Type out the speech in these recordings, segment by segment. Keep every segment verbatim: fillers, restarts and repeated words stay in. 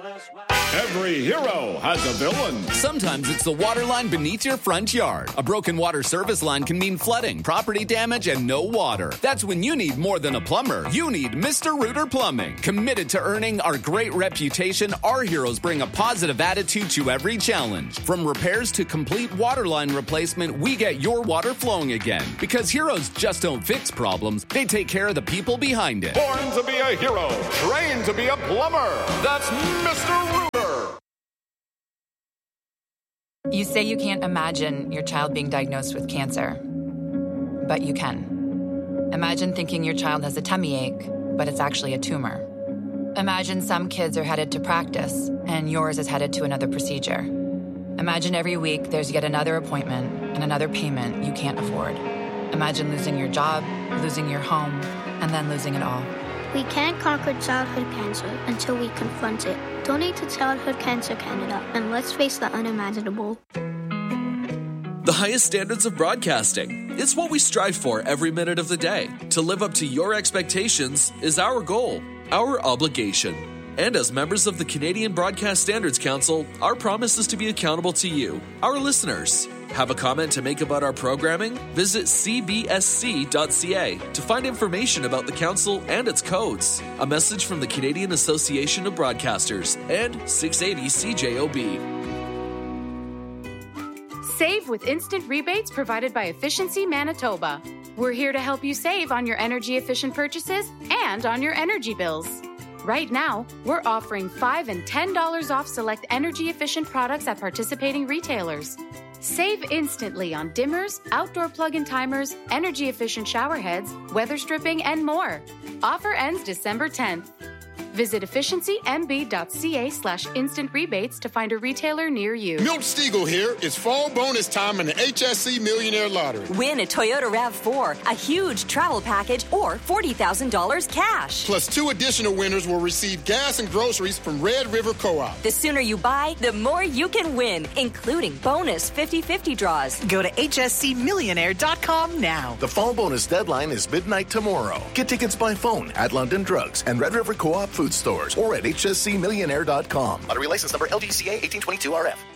Every hero has a villain. Sometimes it's the water line beneath your front yard. A broken water service line can mean flooding, property damage, and no water. That's when you need more than a plumber. You need Mister Rooter Plumbing. Committed to earning our great reputation, our heroes bring a positive attitude to every challenge. From repairs to complete water line replacement, we get your water flowing again. Because heroes just don't fix problems, they take care of the people behind it. Born to be a hero, trained to be a plumber. That's Mister Rooter. You say you can't imagine your child being diagnosed with cancer, but you can. Imagine thinking your child has a tummy ache, but it's actually a tumor. Imagine some kids are headed to practice, and yours is headed to another procedure. Imagine every week there's yet another appointment and another payment you can't afford. Imagine losing your job, losing your home, and then losing it all. We can't conquer childhood cancer until we confront it. Donate to Childhood Cancer Canada, and let's face the unimaginable. The highest standards of broadcasting. It's what we strive for every minute of the day. To live up to your expectations is our goal, our obligation. And as members of the Canadian Broadcast Standards Council, our promise is to be accountable to you, our listeners. Have a comment to make about our programming? Visit c b s c dot c a to find information about the council and its codes. A message from the Canadian Association of Broadcasters and six eighty C J O B. Save with instant rebates provided by Efficiency Manitoba. We're here to help you save on your energy-efficient purchases and on your energy bills. Right now, we're offering five dollars and ten dollars off select energy-efficient products at participating retailers. Save instantly on dimmers, outdoor plug-in timers, energy-efficient shower heads, weather stripping, and more. Offer ends December tenth. Visit efficiency-m b.ca slash instant rebates to find a retailer near you. Milt Stiegel here. It's fall bonus time in the H S C Millionaire Lottery. Win a Toyota RAV four, a huge travel package, or forty thousand dollars cash. Plus, two additional winners will receive gas and groceries from Red River Co-op. The sooner you buy, the more you can win, including bonus fifty-fifty draws. Go to h s c millionaire dot com now. The fall bonus deadline is midnight tomorrow. Get tickets by phone at London Drugs and Red River Co-op Food Stores or at h s c millionaire dot com. Lottery license number L G C A eighteen twenty-two R F.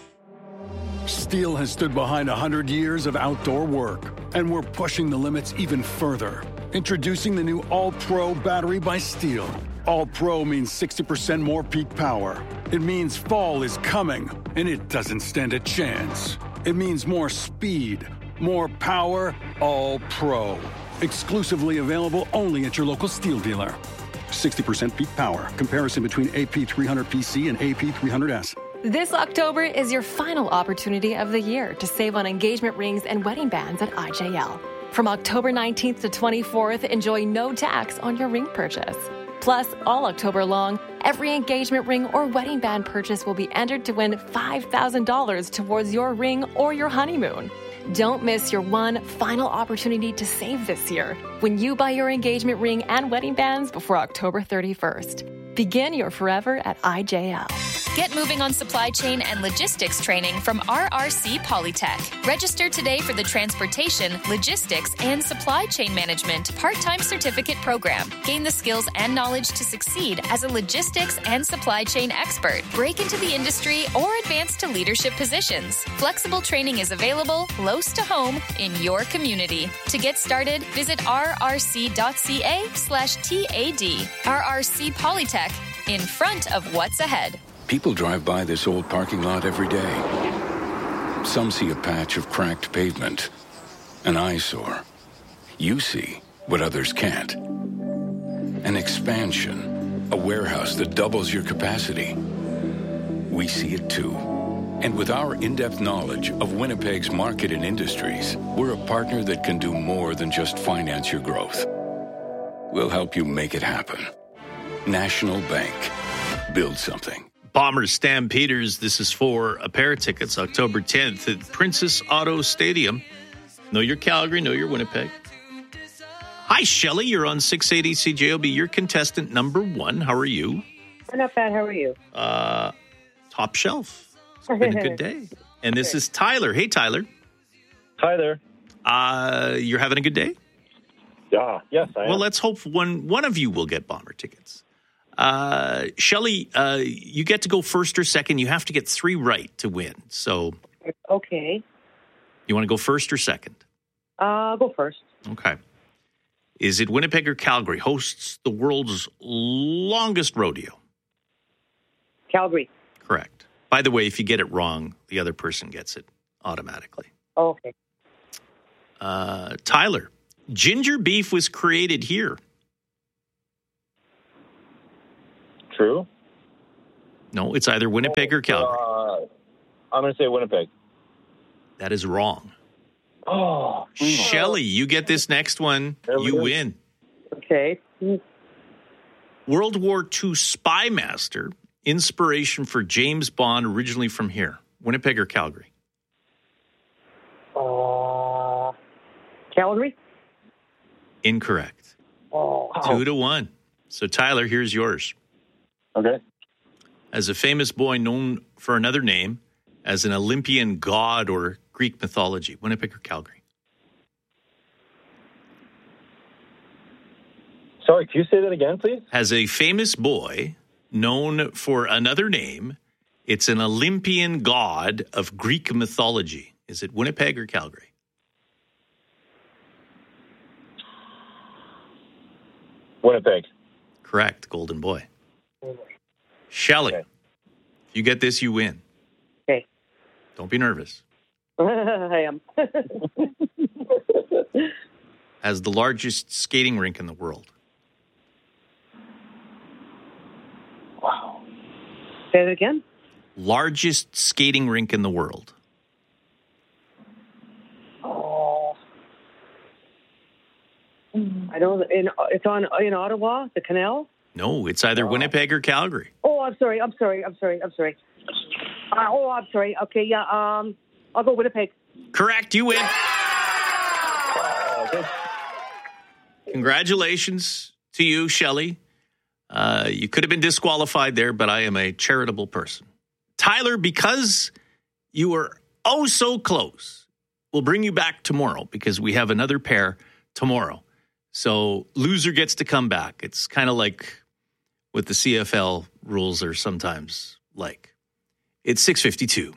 Steel has stood behind one hundred years of outdoor work, and we're pushing the limits even further. Introducing the new All-Pro battery by Steel. All-Pro means sixty percent more peak power. It means fall is coming, and it doesn't stand a chance. It means more speed, more power, All-Pro. Exclusively available only at your local Steel dealer. sixty percent peak power. Comparison between A P three hundred P C and A P three hundred S. This October is your final opportunity of the year to save on engagement rings and wedding bands at I J L. From October nineteenth to twenty-fourth, enjoy no tax on your ring purchase. Plus, all October long, every engagement ring or wedding band purchase will be entered to win five thousand dollars towards your ring or your honeymoon. Don't miss your one final opportunity to save this year when you buy your engagement ring and wedding bands before October thirty-first. Begin your forever at I J L. Get moving on supply chain and logistics training from R R C Polytech. Register today for the Transportation, Logistics, and Supply Chain Management part-time certificate program. Gain the skills and knowledge to succeed as a logistics and supply chain expert. Break into the industry or advance to leadership positions. Flexible training is available close to home in your community. To get started, visit rrc.ca slash TAD. R R C Polytech, in front of what's ahead. People drive by this old parking lot every day. Some see a patch of cracked pavement, an eyesore. You see what others can't. An expansion, a warehouse that doubles your capacity. We see it too. And with our in-depth knowledge of Winnipeg's market and industries, we're a partner that can do more than just finance your growth. We'll help you make it happen. National Bank. Build something. Bombers Stampeders, this is for a pair of tickets, October tenth at Princess Auto Stadium. Know your Calgary, know your Winnipeg. Hi, Shelley, you're on six eighty C J O B. You're contestant number one. How are you? Not bad. How are you? Uh, top shelf. It's been a good day. And this is Tyler. Hey, Tyler. Hi there. Uh, you're having a good day? Yeah, yes, I am. Well, let's hope one, one of you will get Bomber tickets. Uh, Shelley, uh, you get to go first or second. You have to get three right to win. So, Okay. you want to go first or second? Uh, go first. Okay. Is it Winnipeg or Calgary hosts the world's longest rodeo? Calgary. Correct. By the way, if you get it wrong, the other person gets it automatically. Okay. Uh, Tyler, ginger beef was created here. True. No, it's either Winnipeg or Calgary. Uh, I'm going to say Winnipeg. That is wrong. Oh, Shelley, you get this next one. You win. Okay. World War Two spy master, inspiration for James Bond, originally from here. Winnipeg or Calgary? Uh, Calgary? Incorrect. Oh. Two to one. So, Tyler, here's yours. Okay. As a famous boy known for another name, as an Olympian god or Greek mythology, Winnipeg or Calgary? Sorry, can you say that again, please? As a famous boy known for another name, it's an Olympian god of Greek mythology. Is it Winnipeg or Calgary? Winnipeg. Correct. Golden boy. Shelley, okay. If you get this, you win. Okay. Don't be nervous. I am. Has the largest skating rink in the world. Wow. Say it again? Largest skating rink in the world. Oh. I don't. In, it's on in Ottawa, the canal. No, it's either oh. Winnipeg or Calgary. Oh, I'm sorry. I'm sorry. I'm sorry. I'm sorry. Uh, oh, I'm sorry. Okay, yeah. Um, I'll go Winnipeg. Correct. You win. Congratulations to you, Shelley. Uh, you could have been disqualified there, but I am a charitable person. Tyler, because you were oh so close, we'll bring you back tomorrow because we have another pair tomorrow. So loser gets to come back. It's kind of like what the C F L rules are sometimes like. It's six fifty-two.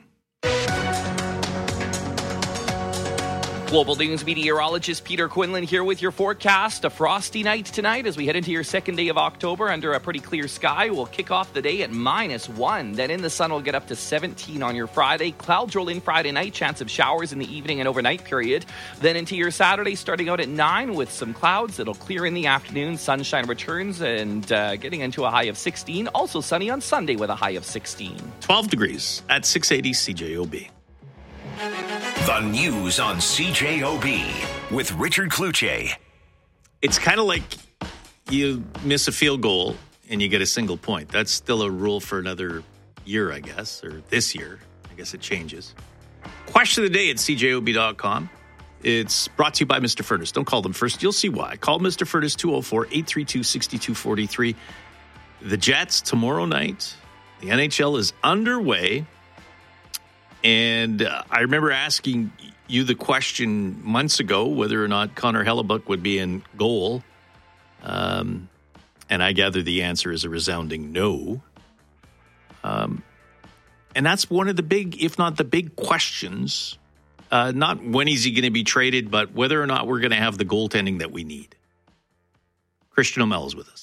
Global News meteorologist Peter Quinlan here with your forecast. A frosty night tonight as we head into your second day of October under a pretty clear sky. We'll kick off the day at minus one. Then in the sun, we'll get up to seventeen on your Friday. Clouds roll in Friday night. Chance of showers in the evening and overnight period. Then into your Saturday, starting out at nine with some clouds. It'll clear in the afternoon. Sunshine returns and uh, getting into a high of sixteen. Also sunny on Sunday with a high of sixteen. twelve degrees at six eighty C J O B. The news on C J O B with Richard Cloutier. It's kind of like you miss a field goal and you get a single point. That's still a rule for another year, I guess, or this year. I guess it changes. Question of the day at C J O B dot com. It's brought to you by Mister Furnace. Don't call them first. You'll see why. Call Mister Furnace two oh four, eight three two, six two four three. The Jets tomorrow night. The N H L is underway. And uh, I remember asking you the question months ago whether or not Connor Hellebuyck would be in goal. Um, and I gather the answer is a resounding no. Um, and that's one of the big, if not the big questions. Uh, not when is he going to be traded, but whether or not we're going to have the goaltending that we need. Christian O'Mell is with us.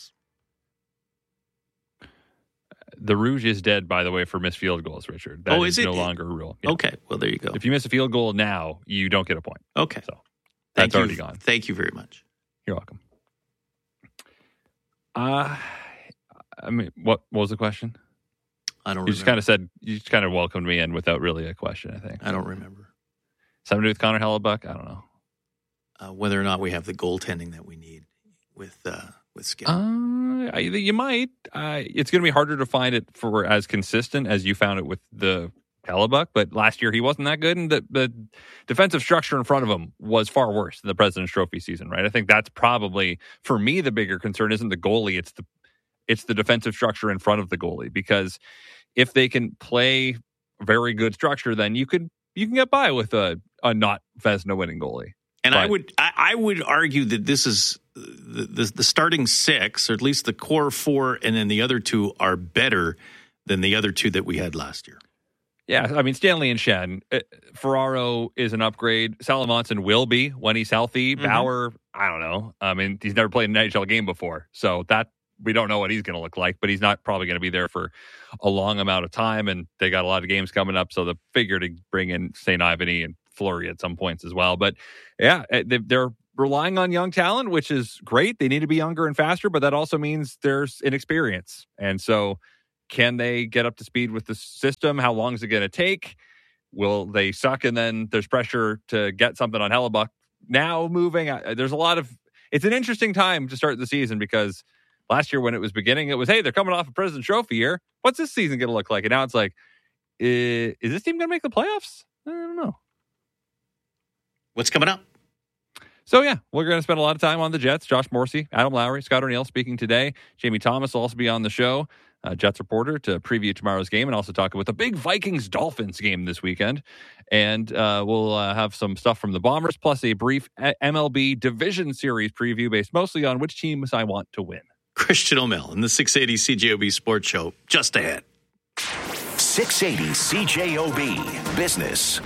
The Rouge is dead, by the way, for missed field goals, Richard. That oh, is, is it? no longer a rule. Yeah. Okay, well, there you go. If you miss a field goal now, you don't get a point. Okay. So Thank that's you. already gone. Thank you very much. You're welcome. Uh, I mean, what, what was the question? I don't you remember. just kind of said, you just kind of welcomed me in without really a question, I think. I don't remember. Something to do with Connor Hellebuyck? I don't know. Uh, whether or not we have the goaltending that we need with uh, with Skip. Uh, you might. Uh, it's going to be harder to find it for as consistent as you found it with the Hellebuyck, but last year he wasn't that good, and the, the defensive structure in front of him was far worse than the President's Trophy season, right? I think that's probably, for me, the bigger concern isn't the goalie, it's the it's the defensive structure in front of the goalie, because if they can play very good structure, then you could you can get by with a, a not Vezina winning goalie. And but, I would I, I would argue that this is the, the, the starting six, or at least the core four, and then the other two are better than the other two that we had last year. Yeah, I mean, Stanley and Shen. Uh, Ferraro is an upgrade. Salamonson will be when he's healthy. Mm-hmm. Bauer, I don't know. I mean, he's never played an N H L game before. So that we don't know what he's going to look like, but he's not probably going to be there for a long amount of time. And they got a lot of games coming up. So the figure to bring in Saint Ivany and Fleury at some points as well. But yeah, they, they're relying on young talent, which is great. They need to be younger and faster, but that also means there's inexperience. And so can they get up to speed with the system? How long is it going to take? Will they suck? And then there's pressure to get something on Hellebuck now moving. There's a lot of, it's an interesting time to start the season because last year when it was beginning, it was, hey, they're coming off a President's Trophy year. What's this season going to look like? And now it's like, is, is this team going to make the playoffs? I don't know. What's coming up? So, yeah, we're going to spend a lot of time on the Jets. Josh Morrissey, Adam Lowry, Scott O'Neill speaking today. Jamie Thomas will also be on the show. Uh, Jets reporter to preview tomorrow's game and also talk about the big Vikings-Dolphins game this weekend. And uh, we'll uh, have some stuff from the Bombers, plus a brief M L B Division Series preview based mostly on which teams I want to win. Christian O'Mell in the six eighty C J O B Sports Show, just ahead. six eighty C J O B Business.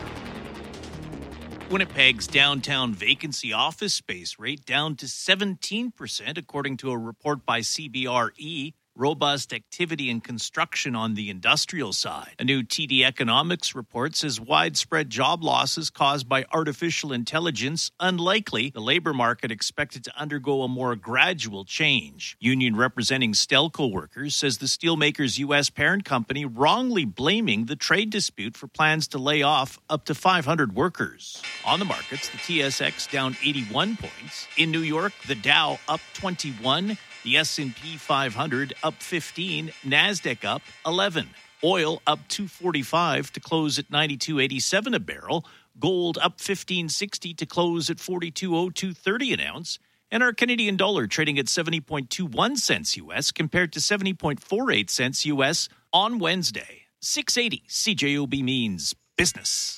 Winnipeg's downtown vacancy office space rate down to seventeen percent, according to a report by C B R E. Robust activity and construction on the industrial side. A new T D Economics report says widespread job losses caused by artificial intelligence unlikely. The labor market expected to undergo a more gradual change. Union representing Stelco workers says the steelmaker's U S parent company wrongly blaming the trade dispute for plans to lay off up to five hundred workers. On the markets, the T S X down eighty-one points. In New York, the Dow up twenty-one. The S and P five hundred up fifteen, NASDAQ up eleven. Oil up two forty-five to close at ninety-two eighty-seven a barrel. Gold up fifteen sixty to close at forty-two oh two thirty an ounce. And our Canadian dollar trading at seventy point two one cents U S compared to seventy point four eight cents U S on Wednesday. six eighty C J O B means business.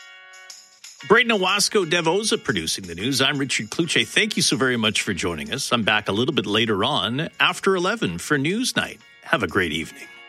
Braden Owasco Devosa producing the news. I'm Richard Kluche. Thank you so very much for joining us. I'm back a little bit later on after eleven for News Night. Have a great evening.